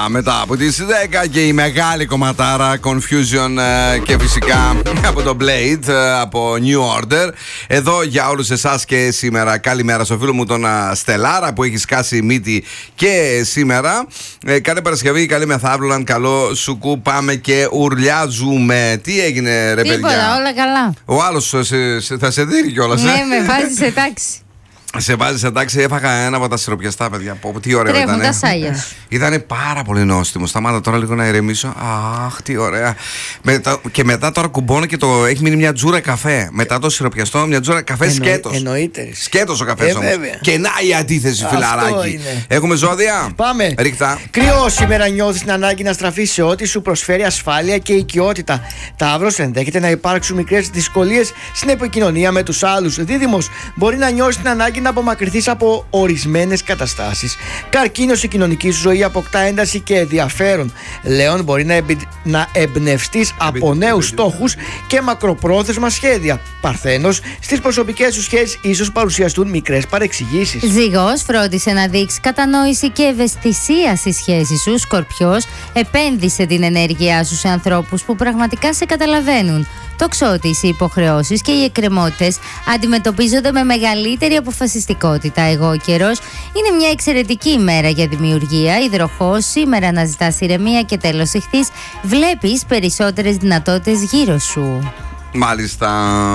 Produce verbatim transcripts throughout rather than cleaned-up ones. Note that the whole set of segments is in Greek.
μετά από τις δέκα και η μεγάλη κομματάρα Confusion και φυσικά από το Blade, από New Order. Εδώ για όλους εσάς και σήμερα. Καλημέρα στο φίλο μου τον Στελάρα που έχει σκάσει μύτη και σήμερα. Ε, καλή Παρασκευή, καλή μεθαύριο, καλό σουκού. Πάμε και ουρλιάζουμε. Τι έγινε, ρε παιδιά? Τίποτα, όλα καλά. Ο άλλος θα σε δει κιόλας. Ναι, με βάζει σε τάξη. Σε βάζει σε τάξη, έφαγα ένα από τα σιροπιαστά, παιδιά. Πω, τι ωραίο ήταν. Τα σάγια σου. Ήτανε πάρα πολύ νόστιμο. Σταμάτα τώρα λίγο να ηρεμήσω. Αχ, τι ωραία. Μετά, και μετά τώρα κουμπώνω και το έχει μείνει μια τζούρα καφέ. Μετά το σιροπιαστό, μια τζούρα καφέ Εννο, σκέτος. Εννοείται. Σκέτος ο καφές ε, όμως. Και να η αντίθεση, φιλαράκι. Έχουμε ζώδια. Πάμε. Ρίχτα. Κρυό, σήμερα νιώθεις την ανάγκη να στραφείς σε ό,τι σου προσφέρει ασφάλεια και οικειότητα. Ταύρος, ενδέχεται να υπάρξουν μικρές δυσκολίες στην επικοινωνία με τους άλλους. Δίδυμος, μπορεί να νιώσεις την ανάγκη να απομακρυνθείς από ορισμένες καταστάσεις. Καρκίνος, η κοινωνική σου ζωή αποκτά ένταση και ενδιαφέρον. Λέων, μπορεί να, εμπι... να εμπνευστείς από νέους στόχους και μακροπρόθεσμα σχέδια. Παρθένος, στις προσωπικές σου σχέσεις ίσως παρουσιαστούν μικρές παρεξηγήσεις. Ζυγός, φρόντισε να δείξει κατανόηση και ευαισθησία στη σχέση σου. Σκορπιός, επένδυσε την ενέργειά σου σε ανθρώπους που πραγματικά σε καταλαβαίνουν. Τοξότης, οι υποχρεώσεις και οι εκκρεμότητες αντιμετωπίζονται με μεγαλύτερη αποφασιστικότητα. Εγώ καιρός, είναι μια εξαιρετική ημέρα για δημιουργία. Υδροχός, σήμερα αναζητάς ηρεμία και τέλος Ιχθύς, βλέπεις περισσότερες δυνατότητες γύρω σου. Μάλιστα.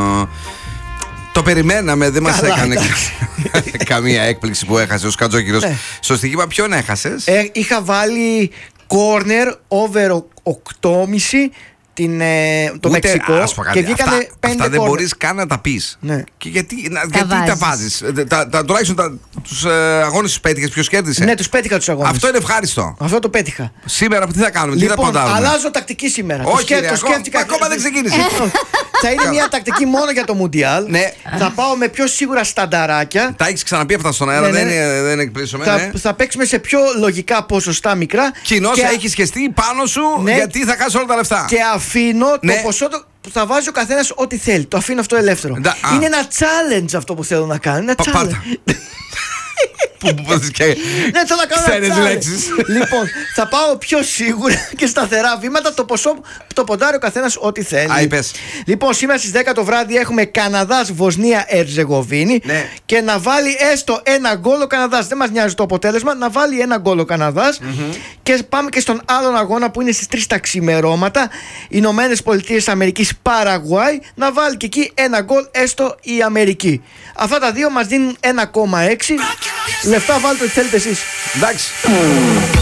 Το περιμέναμε, δεν μας έκανε καμία έκπληξη που έχασε ο Σκατζόκυρος. Ναι. Στο στοίχημα ποιον έχασες? Ε, είχα βάλει corner over οκτώ κόμμα πέντε την, ε, το Ούτε, Μεξικό και βγήκανε αυτά, πέντε αυτά δεν corner. μπορείς καν να τα πεις. Ναι. Και γιατί τα γιατί βάζεις. τα βάζεις τα, τα, Τουλάχιστον τα, τους ε, αγώνες τους πέτυχες. Ποιος κέρδισε? Ναι, τους πέτυχα τους αγώνες. Αυτό είναι ευχάριστο. Αυτό το πέτυχα. Σήμερα τι θα κάνουμε? Λοιπόν, τι θα ποντάρουμε? αλλάζω τακτική σήμερα. Όχι, το, σκέ, ρε, το σκέφτηκα. Ακόμα δεν ξεκίνησε. Θα είναι μια τακτική μόνο για το Μουντιάλ. Ναι. Θα πάω με πιο σίγουρα στανταράκια. Τα έχεις ξαναπεί αυτά στον αέρα, ναι, ναι. δεν, δεν εκπλήσωμαι. Θα, ναι. θα παίξουμε σε πιο λογικά ποσοστά μικρά. Κοινώς και... έχει σχεστεί πάνω σου, ναι. Γιατί θα χάσει όλα τα λεφτά. Και αφήνω ναι. το ποσό που θα βάζει ο καθένας ό,τι θέλει. Το αφήνω αυτό ελεύθερο. Ντα, είναι ένα challenge αυτό που θέλω να κάνω. Ένα Πα, challenge. Ναι, θέλω να κάνω ξένες λέξεις. Λοιπόν, θα πάω πιο σίγουρα και σταθερά βήματα. Το ποσό το ποντάρει ο καθένας ό,τι θέλει. Α, είπες. Λοιπόν, σήμερα στις δέκα το βράδυ έχουμε Καναδάς Βοσνία Ερζεγοβίνη. Ναι. Και να βάλει έστω ένα γκολ ο Καναδάς. Δεν μας νοιάζει το αποτέλεσμα. Να βάλει ένα γκολ ο Καναδάς. Mm-hmm. Και πάμε και στον άλλον αγώνα που είναι στις τρεις τα ξημερώματα. Ηνωμένες Πολιτείες Αμερικής Παραγουάη. Να βάλει και εκεί ένα γκολ έστω η Αμερική. Αυτά τα δύο μας δίνουν ένα κόμμα έξι. Λεφτά βάλτε ό,τι θέλετε εσείς. Εντάξει.